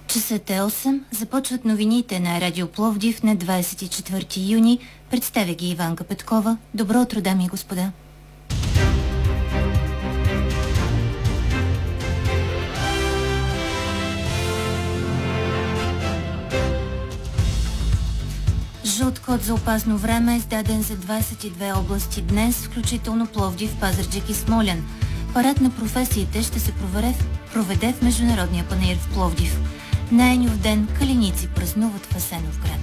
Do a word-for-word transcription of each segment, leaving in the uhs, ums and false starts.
Часът е осем. Започват новините на Радио Пловдив на двадесет и четвърти юни. Представя ги Иванка Петкова. Добро утро, дами и господа. Жълт код за опасно време е издаден за двадесет и две области днес, включително Пловдив, Пазарджик и Смолян. Парад на професиите ще се проведе в Международния панаир в Пловдив. На Еньов ден каленици празнуват в Асеновград.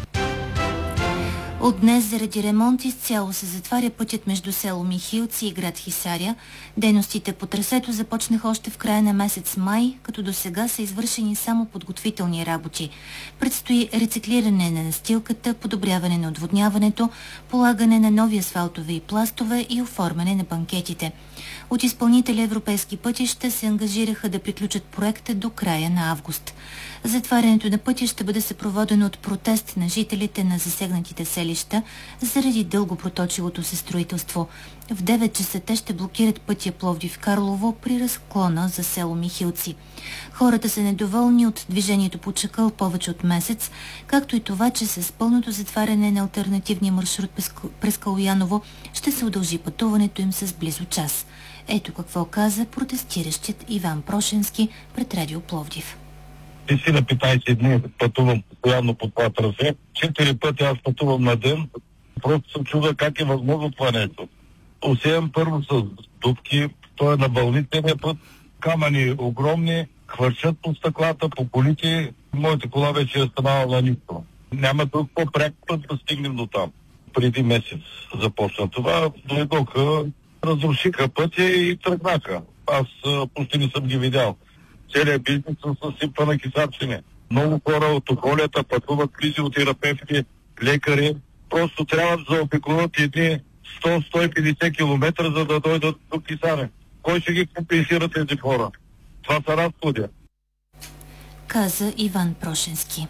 От днес заради ремонт изцяло се затваря пътят между село Михилци и град Хисаря. Дейностите по трасето започнаха още в края на месец май, като до сега са извършени само подготвителни работи. Предстои рециклиране на настилката, подобряване на отводняването, полагане на нови асфалтови пластове и оформяне на банкетите. От изпълнителя Европейски пътища се ангажираха да приключат проекта до края на август. Затварянето на пътя ще бъде съпроводено от протест на жителите на засегнатите селища заради дълго проточилото се строителство. В девет часа те ще блокират пътя Пловдив-Карлово при разклона за село Михилци. Хората са недоволни от движението по Чакъл повече от месец, както и това, че с пълното затваряне на алтернативния маршрут през Калояново ще се удължи пътуването им с близо час. Ето какво каза протестиращият Иван Прошенски пред Радио Пловдив. Ти си на петнадесет дни пътувам постоянно по това трасе. Четири пъти аз пътувам на ден. Просто се чуда как е възможно това нещо. Осеям първо с дупки, той е на вълнителния път, камъни огромни, хвърчат по стъклата, по колите. Моята кола вече е станала на нищо. Няма друг по-пряк път да стигнем до там. Преди месец започна това. Дойдоха, разрушиха пътя и тръгнаха. Аз почти не съм ги видял. Целият бизнес са съсипана кисарчини. Много хора от околията пътуват физиотерапевти, лекари. Просто трябва да заобиколят едни сто до сто и петдесет километра, за да дойдат до Кисаре. Кой ще ги компенсира тези хора? Това са разходи. Каза Иван Прошенски.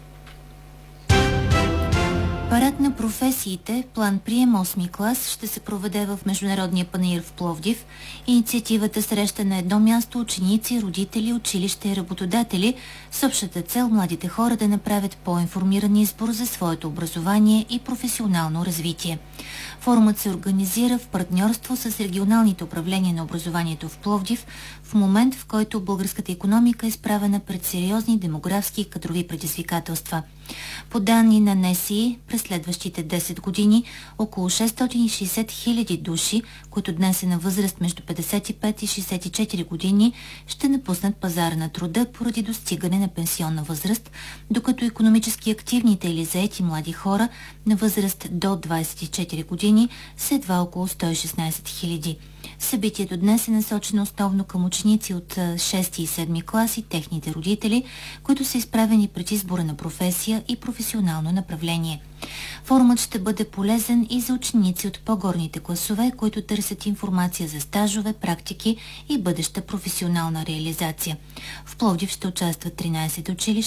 Парад на професиите, план прием осми клас, ще се проведе в Международния панаир в Пловдив. Инициативата среща на едно място ученици, родители, училища и работодатели с общата цел младите хора да направят по-информиран избор за своето образование и професионално развитие. Форумът се организира в партньорство с регионалните управления на образованието в Пловдив в момент, в който българската икономика е изправена пред сериозни демографски и кадрови предизвикателства. По данни на НСИ, през следващите десет години около шестстотин и шестдесет хиляди души, които днес са на възраст между петдесет и пет и шестдесет и четири години, ще напуснат пазара на труда поради достигане на пенсионна възраст, докато икономически активните или заети млади хора на възраст до двадесет и четири години са едва около сто и шестнадесет хиляди. Събитието днес е насочено основно към ученици от шести и седми клас и техните родители, които са изправени пред избора на професия и професионално направление. Форумът ще бъде полезен и за ученици от по-горните класове, които търсят информация за стажове, практики и бъдеща професионална реализация. В Пловдив ще участват тринадесет училища,